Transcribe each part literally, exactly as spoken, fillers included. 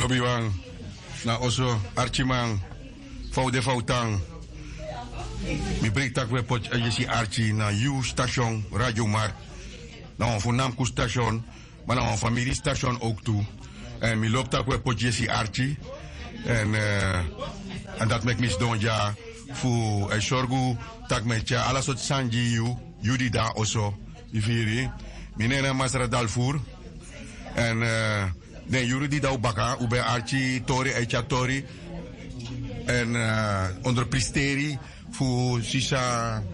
Lobby wang na oso Archimang Foude Foutang. Mi breek tak we pot agency Archie na U station Radio Mar. Na een voornaamste station, maar na een familiestation ook toe. En mi loopt tak we pot Jesse Archie. En uh, en dat maakt mis don ja voor e sorgu tak met ja alles wat sanji you you di da oso ifiri. Mi nena masra dalfur. En uh, den juri di da baka ube Archie tori echa tori. En uh, onder pristeri voor Sisa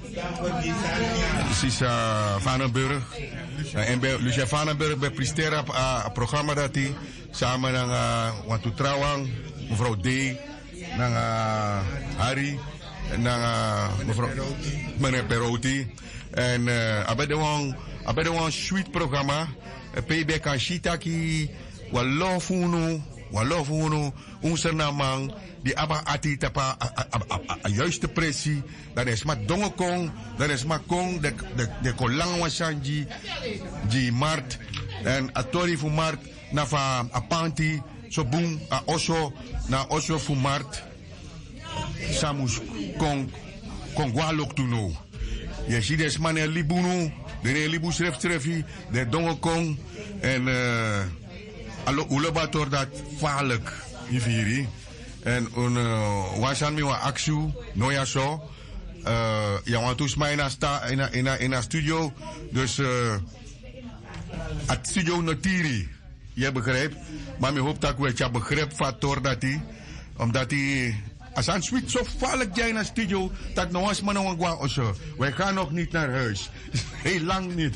Sisa Vanenburg. En bij Lucia Vanenburg bij pristeren op het programma dat hij samen met Wantu Trawang, mevrouw D, met Harry, en mevrouw meneer Perotti. En bij de een sweet programma, P B kan shitaki, wallo funu, wallo funu, onze naam. Die aba ati tapa a juiste pressie. Dan is maar dongekong. Dan is maar kong. De, de, de kolang wasanji. Die mart. En atori fu mart. Na fa apanti. So boom. A oso. Na oso fu mart. Samus kong. Kong walok tu no. Je ziet des man er libunu. De libu schreef schreefie. De dongekong. En uh, allo ulebator dat vaarlijk. Ifiri. En een uh, wasan mi wa aksu noya so uh, ja want toen mij na sta in in in een studio dus uh, het studio notiri je begrijpt maar mi hoop dat ik wel begrijp van tor dat hij omdat hij als een sweet zo valk jij naar studio dat nou eens maar nou een of zo wij gaan nog niet naar huis heel lang niet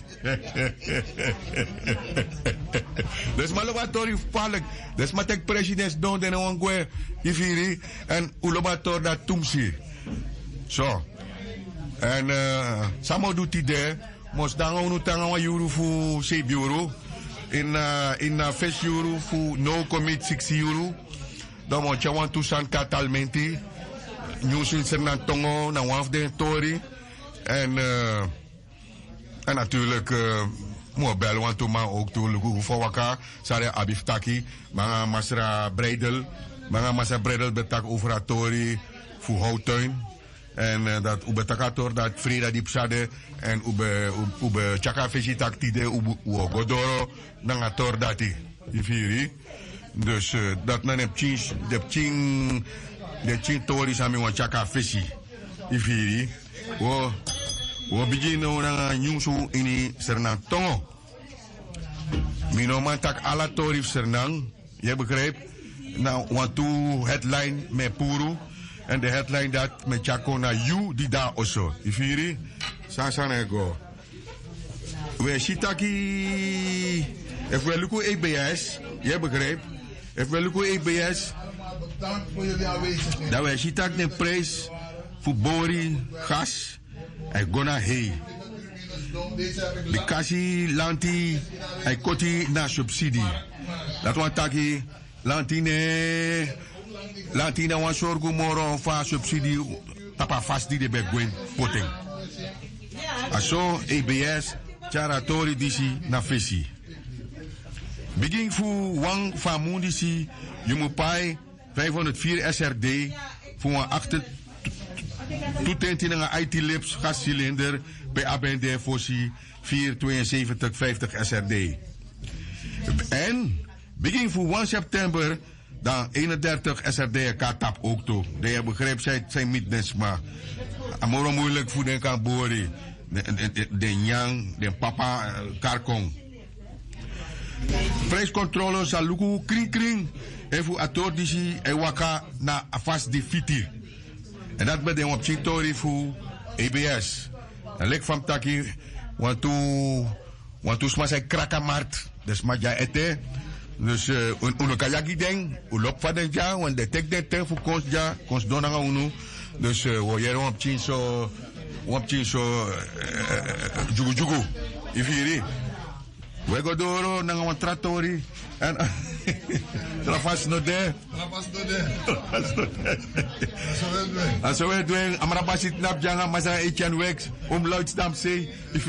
dus maar wat tori valk dus maar tek president don de nou een gwe ifiri en ulobator dat tumsi zo en uh, samo doet hij daar mos dan onu tanga wa yuru fu se bureau in uh, in uh, fes euro fu no commit six euro dan moet je want toestand katalmenti nieuws in Sernan Tongo na waf de tori en uh, en natuurlijk uh, mo bel want to ma ook to lugu voor waka sare abiftaki maar masra bredel maar masra bredel betak over tori fu houtuin en uh, dat ube takator dat frida dipsade en ube ube chaka fejitak tide ube godoro na tor dati ifiri. Dus uh, dat men heb ching, de ching, de ching tori sami wan chaka fesi, ifiri. Wo, wo beginnen na nyungsu ini Sernang Tongo. Minoman tak ala tori Sernang, je begrijpt? Nou, want toe headline met puru en de headline dat met chako na you di da oso, ifiri. Sasana go. We shitaki, if we look at E B S, je begrijpt? If we look at E B S, dan wij zien dat de prijs voor bori, gas en gona hei. De kasi lanti en koti na subsidie. Dat want taki lanti ne lanti na wan sorgu moro fa subsidie tapa fast die de begwen poting. Aso E B S charatori disi na fesi. Begin voor Wang van Mundisi, je moet paai vijfhonderdvier S R D voor een achter toetenting een I T Lips gascilinder bij A B N D Fossi vier tweeënzeventig vijftig S R D. En begin voor één september dan eenendertig S R D katap ook toe. De je begrijpt zij zijn midness maar amoro moeilijk voor den kan bori. De de de nyang, de papa karkong. Prijscontrole zal luku kring kring even atordisi e waka na afas di fiti. En dat betekent op chitori voor E B S. En lek van taki want tu want tu sma sai krakamart. Dus ma ja ete. Dus un uno kayaki ding, u lop van den ja, want de tek de tek voor kons ja, kons dona unu. Dus wo yero op chin so op chin so jugu jugu. Ifiri. We go doro na een trattori en trafas no de trafas no de trafas no de aso we doen amara basit nap janga masa echan wex um luidstam say